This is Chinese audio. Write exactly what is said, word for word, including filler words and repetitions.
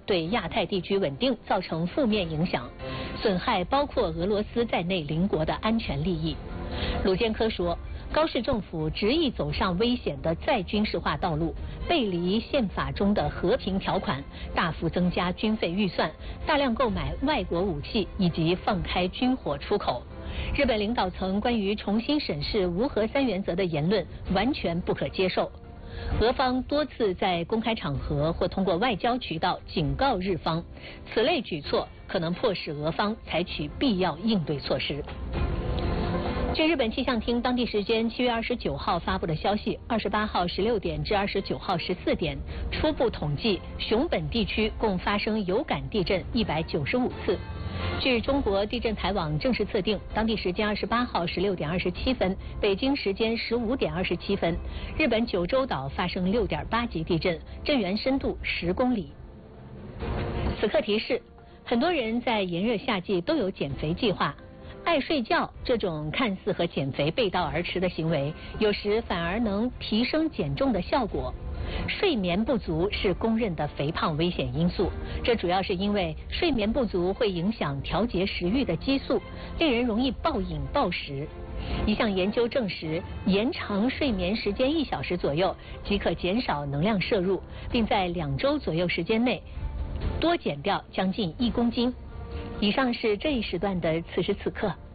对亚太地区稳定造成负面影响，损害包括俄罗斯在内邻国的安全利益。鲁坚科说，高市政府执意走上危险的再军事化道路，背离宪法中的和平条款，大幅增加军费预算，大量购买外国武器，以及放开军火出口。日本领导层关于重新审视无核三原则的言论完全不可接受。俄方多次在公开场合或通过外交渠道警告日方，此类举措可能迫使俄方采取必要应对措施。据日本气象厅当地时间七月二十九号发布的消息，二十八号十六点至二十九号十四点，初步统计熊本地区共发生有感地震一百九十五次。据中国地震台网正式测定，当地时间二十八号十六点二十七分，北京时间十五点二十七分，日本九州岛发生六点八级地震，震源深度十公里。此刻提示：很多人在炎热夏季都有减肥计划。爱睡觉这种看似和减肥背道而驰的行为，有时反而能提升减重的效果。睡眠不足是公认的肥胖危险因素，这主要是因为睡眠不足会影响调节食欲的激素，令人容易暴饮暴食。一项研究证实，延长睡眠时间一小时左右，即可减少能量摄入，并在两周左右时间内多减掉将近一公斤。以上是这一时段的此时此刻。